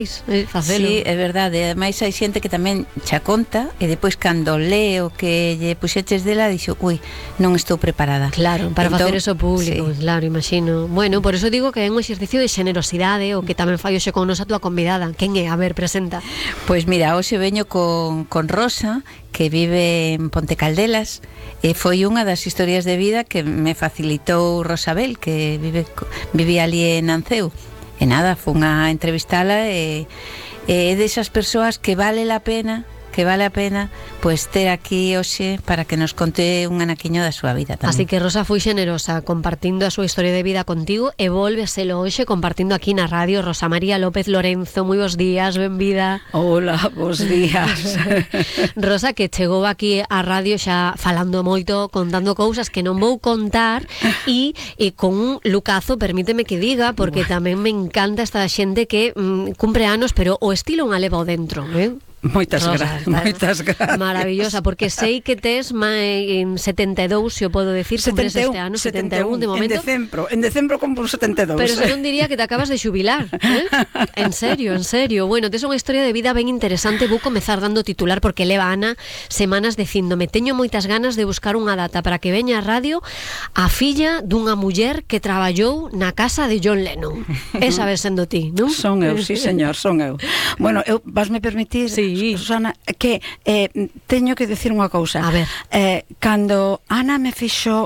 facelo. Sí, é verdade. Ademais hai xente que tamén xa conta e depois cando leo que lle puxeches dela dixo, ui, non estou preparada. Claro, para entón, facer eso público, sí. Claro, imagino. Bueno, por eso digo que é un exercicio de xenerosidade, o que tamén fai hoxe con nos a tua convidada. Quen é? A ver, presenta. Pois mira, hoxe veño con Rosa, que vive en Ponte Caldelas, e foi unha das historias de vida que me facilitou Rosabel, que vivía ali en Anceu. E nada, fun a entrevistala e desas persoas que vale a pena pois ter aquí hoxe para que nos conte un anaquiño da súa vida tamén. Así que Rosa foi xenerosa compartindo a súa historia de vida contigo e volveselo hoxe compartindo aquí na radio. Rosa María López Lorenzo, moi bons días, benvida. Hola, bons días. Rosa, que chegou aquí á radio xa falando moito, contando cousas que non vou contar e con un lucazo, permíteme que diga, porque tamén me encanta esta xente que cumpre anos, pero o estilo unha leva o dentro, Moitas gracias. Maravillosa, porque sei que tes en 72, se o podo decir, cumpres este ano, 71 de momento. En decembro cumplo 72. Pero se non diría que te acabas de xubilar, En serio. Bueno, tes unha historia de vida ben interesante. Vou comezar dando titular porque leva Ana semanas dicíndome, teño moitas ganas de buscar unha data para que veña a radio a filla dunha muller que traballou na casa de John Lennon. Esa vez sendo ti, non? Son eu, sí señor, son eu. Bueno, vasme permitir, sí. Susana, que teño que decir unha cousa. A ver. Cando Ana me fixo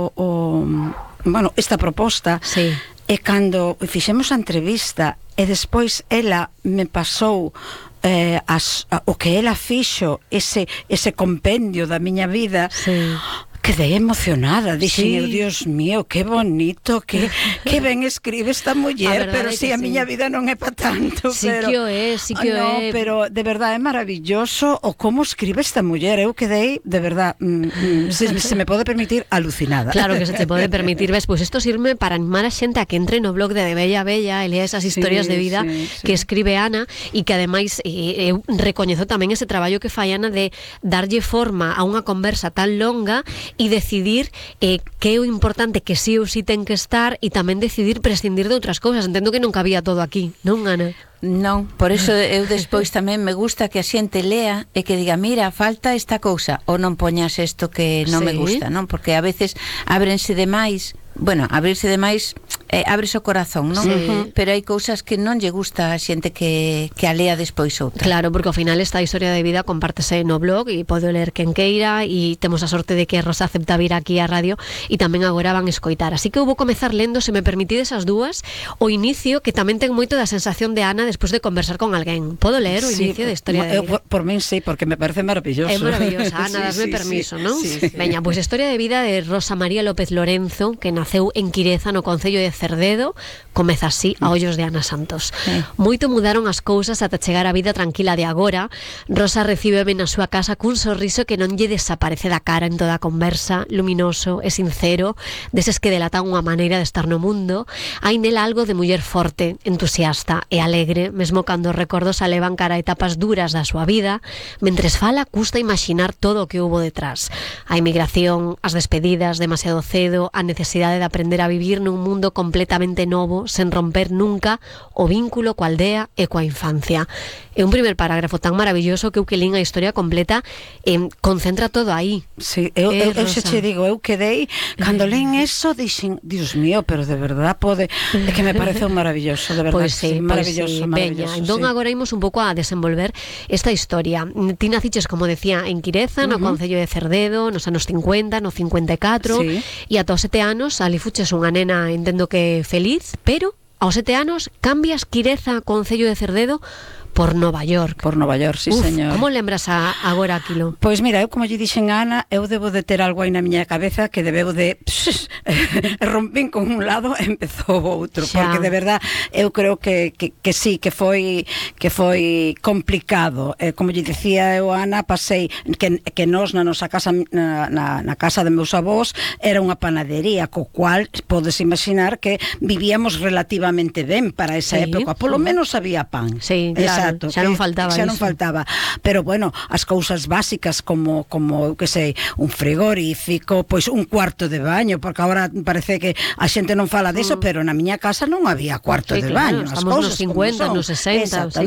esta proposta, sí. E cando fixemos a entrevista e despois ela me pasou o que ela fixo, ese compendio da miña vida, sí. Quedei emocionada, dixen, sí. Dios mío, que bonito, que ben escribe esta muller, pero si a miña vida non é pa tanto. Sí que o é, sí que o é. Pero de verdade é maravilloso o como escribe esta muller. Eu quedei, de verdade, se me pode permitir, alucinada. Claro que se te pode permitir, ves, pois isto sirve para animar a xente a que entre no blog de Bella Bella e lea esas historias de vida que escribe Ana, e que ademais eu recoñezo tamén ese traballo que fai Ana de darlle forma a unha conversa tan longa e decidir que é o importante, que sí ou sí ten que estar, e tamén decidir prescindir de outras cousas. Entendo que non cabía todo aquí, non, Ana? Non, por eso eu despois tamén me gusta que a xente lea e que diga, mira, falta esta cousa, ou non poñas isto que non me gusta, non? Porque a veces ábrense demais, abrirse demais abres o corazón, non? Sí. Pero hai cousas que non lle gusta a xente que a lea despois outra. Claro, porque ao final esta historia de vida compártese no blog e pode ler quen queira, e temos a sorte de que Rosa acepta vir aquí á radio e tamén agora van escoitar. Así que eu vou comezar lendo, se me permitides as dúas, o inicio, que tamén ten moito da sensación de Ana despois de conversar con alguén. Podo ler o inicio da historia de vida? Por min sí, porque me parece maravilloso. É maravillosa, Ana, dasme permiso, non? Sí. Veña, pois historia de vida de Rosa María López Lorenzo, que naceu en Quireza, no concello de Cerdedo. Comeza así, a ollos de Ana Santos. Moito mudaron as cousas ata chegar a vida tranquila de agora. Rosa recíbeme na súa casa cun sorriso que non lle desaparece da cara en toda a conversa, luminoso e sincero, deses que delatan unha maneira de estar no mundo. Hai nela algo de muller forte, entusiasta e alegre, mesmo cando os recordos a levan cara a etapas duras da súa vida. Mentres fala, custa imaginar todo o que houbo detrás. A emigración, as despedidas demasiado cedo, a necesidade de aprender a vivir nun mundo completamente novo, sen romper nunca o vínculo coa aldea e coa infancia. É un primer parágrafo tan maravilloso que eu que lín a historia completa concentra todo aí. Sí, eu xa che digo, eu quedei, cando len eso, dixen, Dios mío, pero de verdad pode, é que me parece un maravilloso, de verdad. Pois sí, maravilloso. Veña, entón agora imos un pouco a desenvolver esta historia. Ti naciches, como decía, en Quireza, no concello de Cerdedo, nos anos 50, no 54, e ata os 7 anos ali fuches unha nena, entendo que feliz, pero aos 7 anos cambias Quireza, concello de Cerdedo, por Nova York. Por Nova York, sí, señor. Como lembras agora aquilo? Pois mira, eu como lle dixen a Ana, eu debo de ter algo aí na miña cabeza que debeu de rompín con un lado e empezou o outro, porque de verdad eu creo que sí, que foi complicado. Como lle dicía eu a Ana, pasei que nós na nosa casa, na casa de meus avós, era unha panadería, co cual podes imaginar que vivíamos relativamente ben para esa época, polo menos había pan. Sí, claro. Exacto, xa non faltaba xa non faltaba, pero bueno, as cousas básicas como eu que sei, un frigorífico, pois un cuarto de baño, porque agora parece que a xente non fala diso, pero na miña casa non había cuarto de baño, estamos nos 50, nos 60,